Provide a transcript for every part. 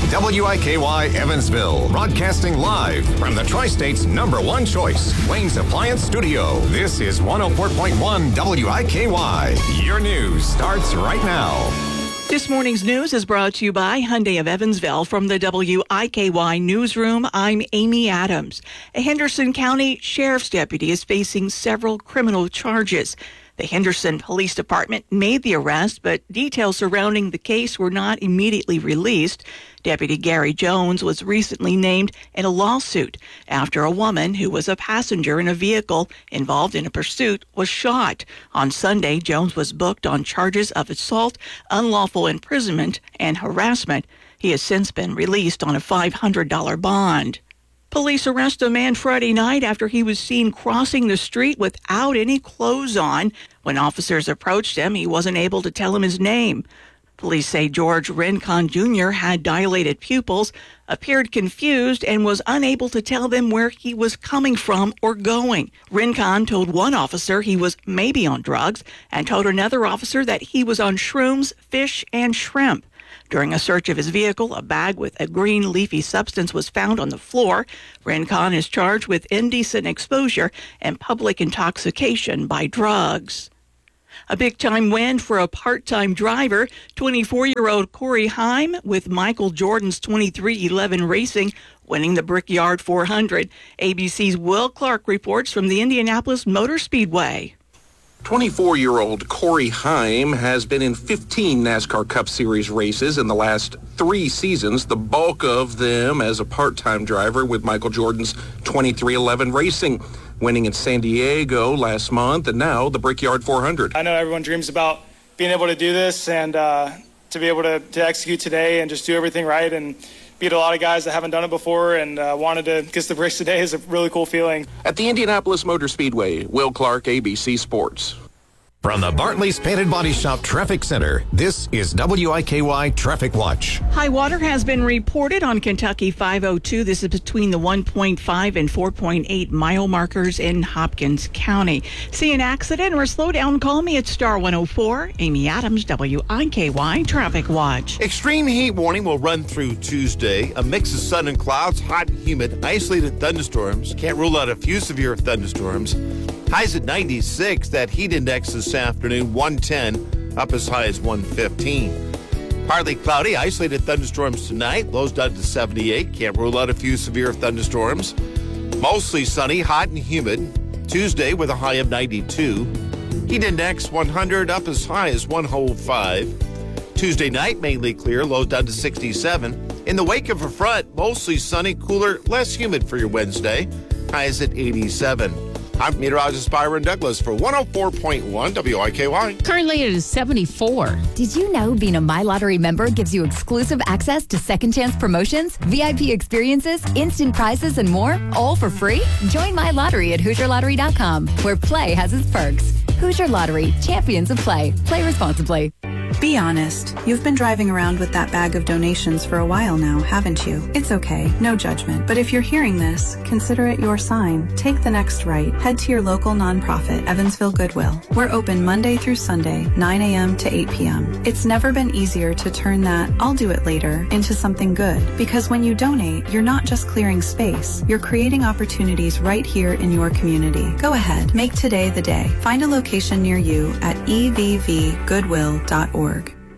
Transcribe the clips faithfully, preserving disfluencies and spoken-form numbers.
W I K Y Evansville, broadcasting live from the Tri-State's number one choice, Wayne's Appliance Studio. This is one oh four point one W I K Y. Your news starts right now. This morning's news is brought to you by Hyundai of Evansville. From the W I K Y newsroom, I'm Amy Adams. A Henderson County Sheriff's deputy is facing several criminal charges. The Henderson Police Department made the arrest, but details surrounding the case were not immediately released. Deputy Gary Jones was recently named in a lawsuit after a woman who was a passenger in a vehicle involved in a pursuit was shot. On Sunday, Jones was booked on charges of assault, unlawful imprisonment, and harassment. He has since been released on a five hundred dollars bond. Police arrest a man Friday night after he was seen crossing the street without any clothes on. When officers approached him, he wasn't able to tell them his name. Police say George Rincon Junior had dilated pupils, appeared confused, and was unable to tell them where he was coming from or going. Rincon told one officer he was maybe on drugs and told another officer that he was on shrooms, fish, and shrimp. During a search of his vehicle, a bag with a green leafy substance was found on the floor. Rincon is charged with indecent exposure and public intoxication by drugs. A big-time win for a part-time driver, twenty-four-year-old Corey Heim with Michael Jordan's twenty-three eleven Racing, winning the Brickyard four hundred. A B C's Will Clark reports from the Indianapolis Motor Speedway. twenty-four-year-old Corey Heim has been in fifteen NASCAR Cup Series races in the last three seasons, the bulk of them as a part-time driver with Michael Jordan's twenty-three eleven Racing, winning in San Diego last month and now the Brickyard four hundred. I know everyone dreams about being able to do this and uh, to be able to, to execute today and just do everything right and beat a lot of guys that haven't done it before and uh, wanted to get the race today is a really cool feeling. At the Indianapolis Motor Speedway, Will Clark, A B C Sports. From the Bartley's Painted Body Shop Traffic Center, this is W I K Y Traffic Watch. High water has been reported on Kentucky five oh two. This is between the one point five and four point eight mile markers in Hopkins County. See an accident or slow down, call me at star one oh four. Amy Adams, W I K Y Traffic Watch. Extreme heat warning will run through Tuesday. A mix of sun and clouds, hot and humid, isolated thunderstorms. Can't rule out a few severe thunderstorms. Highs at ninety-six. That heat index this afternoon, one ten, up as high as one fifteen. Partly cloudy, isolated thunderstorms tonight. Lows down to seventy-eight. Can't rule out a few severe thunderstorms. Mostly sunny, hot and humid. Tuesday with a high of ninety-two. Heat index one hundred, up as high as one oh five. Tuesday night, mainly clear, lows down to sixty-seven. In the wake of a front, mostly sunny, cooler, less humid for your Wednesday. Highs at eighty-seven. I'm meteorologist Byron Douglas for one oh four point one W I K Y. Currently, it is seventy-four. Did you know being a My Lottery member gives you exclusive access to second chance promotions, V I P experiences, instant prizes, and more, all for free? Join My Lottery at Hoosier Lottery dot com, where play has its perks. Hoosier Lottery, champions of play. Play responsibly. Be honest. You've been driving around with that bag of donations for a while now, haven't you? It's okay. No judgment. But if you're hearing this, consider it your sign. Take the next right. Head to your local nonprofit, Evansville Goodwill. We're open Monday through Sunday, nine a.m. to eight p.m. It's never been easier to turn that I'll do it later into something good. Because when you donate, you're not just clearing space. You're creating opportunities right here in your community. Go ahead. Make today the day. Find a location near you at e v v goodwill dot org.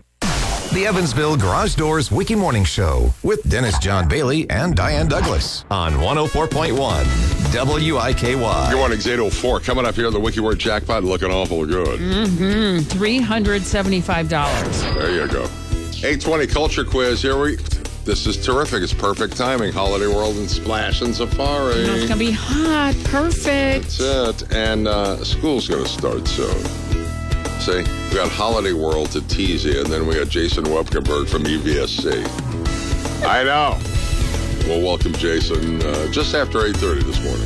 The Evansville Garage Doors Wiki Morning Show with Dennis John Bailey and Diane Douglas on one oh four point one W I K Y. Good morning, eight oh four. Coming up here, the Wiki Word Jackpot looking awful good. Mm-hmm. three hundred seventy-five dollars. There you go. eight twenty Culture Quiz. Here we This is terrific. It's perfect timing. Holiday World and Splash and Safari. You know, it's going to be hot. Perfect. That's it. And uh, school's going to start soon. See, we got Holiday World to tease you, and then we got Jason Wepkenberg from E V S C. I know. We'll welcome Jason uh, just after eight thirty this morning.